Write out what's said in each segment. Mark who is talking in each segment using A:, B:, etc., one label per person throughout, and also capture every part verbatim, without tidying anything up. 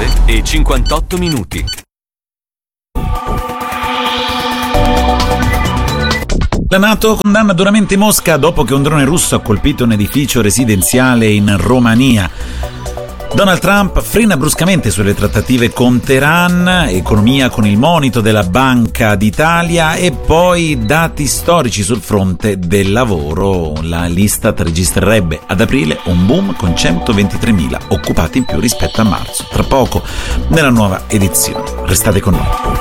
A: sette e cinquantotto minuti.
B: La NATO condanna duramente Mosca dopo che un drone russo ha colpito un edificio residenziale in Romania. Donald Trump frena bruscamente sulle trattative con Teheran, economia con il monito della Banca d'Italia e poi dati storici sul fronte del lavoro. La Istat registrerebbe ad aprile un boom con centoventitremila occupati in più rispetto a marzo. Tra poco nella nuova edizione. Restate con noi.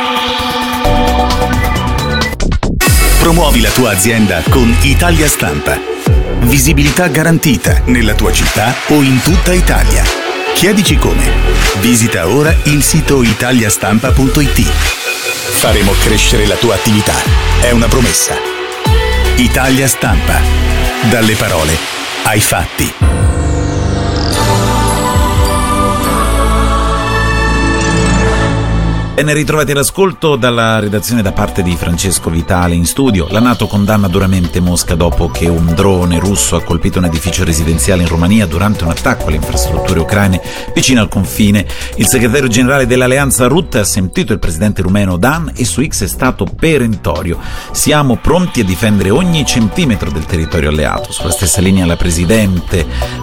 C: Promuovi la tua azienda con Italia Stampa. Visibilità garantita nella tua città o in tutta Italia. Chiedici come. Visita ora il sito italiastampa punto it. Faremo crescere la tua attività. È una promessa. Italia Stampa. Dalle parole ai fatti.
B: Ben ritrovati all'ascolto dalla redazione da parte di Francesco Vitale in studio. La NATO condanna duramente Mosca dopo che un drone russo ha colpito un edificio residenziale in Romania durante un attacco alle infrastrutture ucraine vicino al confine. Il segretario generale dell'Alleanza Rutte ha sentito il presidente rumeno Dan e su X è stato perentorio. Siamo pronti a difendere ogni centimetro del territorio alleato. Sulla stessa linea la presidente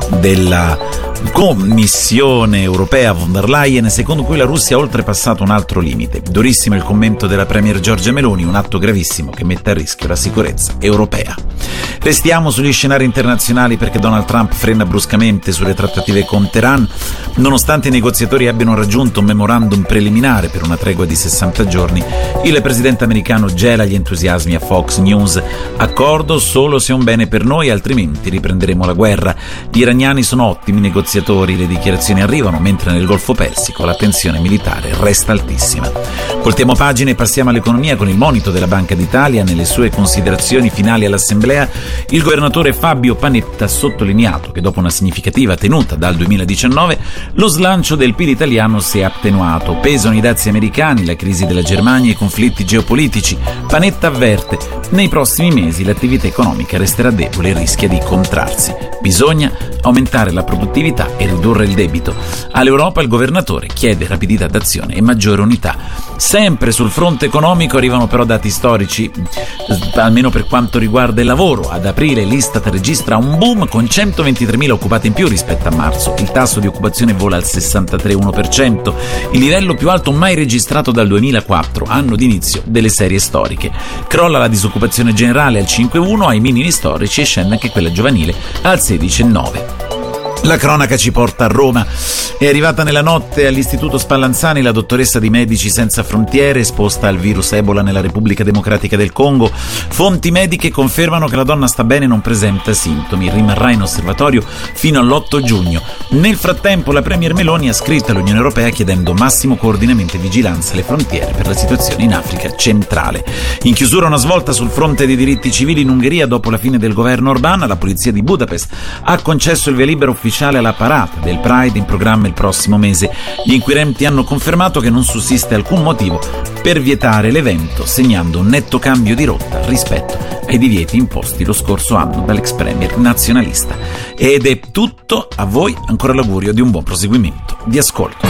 B: della Commissione europea von der Leyen, secondo cui la Russia ha oltrepassato un altro limite. Durissimo il commento della premier Giorgia Meloni, un atto gravissimo che mette a rischio la sicurezza europea. Restiamo sugli scenari internazionali perché Donald Trump frena bruscamente sulle trattative con Teheran. Nonostante i negoziatori abbiano raggiunto un memorandum preliminare per una tregua di sessanta giorni, il presidente americano gela gli entusiasmi a Fox News. Accordo solo se è un bene per noi, altrimenti riprenderemo la guerra. Gli iraniani sono ottimi negoziatori, le dichiarazioni arrivano mentre nel Golfo Persico la tensione militare resta altissima. Voltiamo pagina e passiamo all'economia con il monito della Banca d'Italia. Nelle sue considerazioni finali all'Assemblea, il governatore Fabio Panetta ha sottolineato che dopo una significativa tenuta dal duemiladiciannove, lo slancio del P I L italiano si è attenuato. Pesano i dazi americani, la crisi della Germania e i conflitti geopolitici. Panetta avverte: nei prossimi mesi l'attività economica resterà debole e rischia di contrarsi. Bisogna aumentare la produttività e ridurre il debito. All'Europa il governatore chiede rapidità d'azione e maggiore unità. Sempre sul fronte economico arrivano però dati storici, almeno per quanto riguarda il lavoro. Ad aprile l'Istat registra un boom con centoventitremila occupati in più rispetto a marzo. Il tasso di occupazione vola al sessantatré virgola uno per cento, il livello più alto mai registrato dal duemilaquattro, anno d'inizio delle serie storiche. Crolla la disoccupazione generale al cinque virgola uno, ai minimi storici, e scende anche quella giovanile al sedici virgola nove. La cronaca ci porta a Roma. È arrivata nella notte all'Istituto Spallanzani la dottoressa di Medici Senza Frontiere, esposta al virus Ebola nella Repubblica Democratica del Congo. Fonti mediche confermano che la donna sta bene e non presenta sintomi. Rimarrà in osservatorio fino all'otto giugno. Nel frattempo la premier Meloni ha scritto all'Unione Europea chiedendo massimo coordinamento e vigilanza alle frontiere per la situazione in Africa centrale. In chiusura una svolta sul fronte dei diritti civili in Ungheria. Dopo la fine del governo Orbán, la polizia di Budapest ha concesso il via libera ufficiale alla parata del Pride in programma il prossimo mese. Gli inquirenti hanno confermato che non sussiste alcun motivo per vietare l'evento, segnando un netto cambio di rotta rispetto ai divieti imposti lo scorso anno dall'ex premier nazionalista. Ed è tutto, a voi ancora l'augurio di un buon proseguimento di ascolto.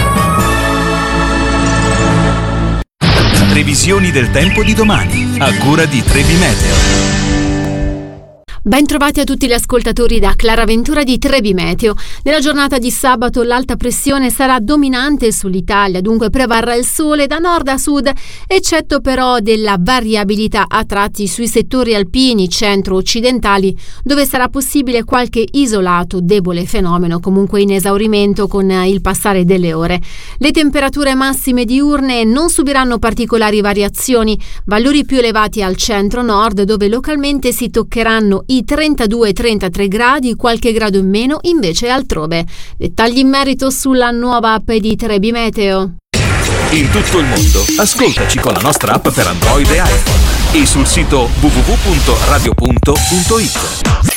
C: Previsioni del tempo di domani, a cura di Trebi Meteo.
D: Ben trovati a tutti gli ascoltatori da Clara Ventura di Trebi Meteo. Nella giornata di sabato l'alta pressione sarà dominante sull'Italia, dunque prevarrà il sole da nord a sud, eccetto però della variabilità a tratti sui settori alpini centro-occidentali, dove sarà possibile qualche isolato debole fenomeno, comunque in esaurimento con il passare delle ore. Le temperature massime diurne non subiranno particolari variazioni, valori più elevati al centro-nord, dove localmente si toccheranno i trentadue trentatré gradi, qualche grado in meno invece altrove. Dettagli in merito sulla nuova app di Trebi Meteo.
C: In tutto il mondo, ascoltaci con la nostra app per Android e iPhone e sul sito w w w punto radio punto it.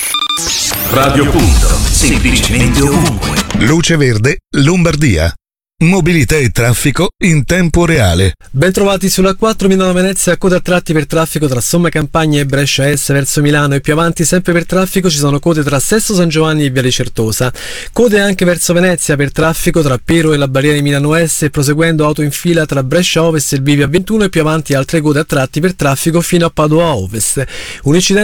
C: Radio Punto, semplicemente ovunque.
E: Luce Verde, Lombardia. Mobilità e traffico in tempo reale.
F: Bentrovati sulla quattro Milano-Venezia, code a tratti per traffico tra Somma Campagna e Brescia Est verso Milano, e più avanti sempre per traffico ci sono code tra Sesto San Giovanni e Viale Certosa. Code anche verso Venezia per traffico tra Pero e la barriera di Milano Est, e proseguendo auto in fila tra Brescia Ovest e il Bivio A ventuno, e più avanti altre code a tratti per traffico fino a Padova Ovest. Un incidente